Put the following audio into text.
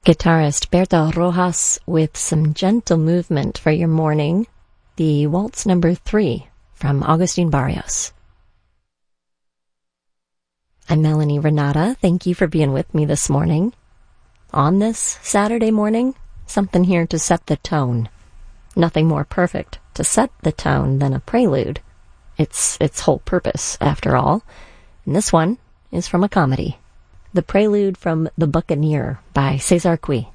Guitarist Berto Rojas with some gentle movement for your morning, the Waltz Number 3 from Agustin Barrios. I'm Melanie Renata. Thank you for being with me this morning. On this Saturday morning, something here to set the tone. Nothing more perfect to set the tone than a prelude. It's its whole purpose, after all. And this one is from a comedy. The Prelude from The Buccaneer by Cesar Cui.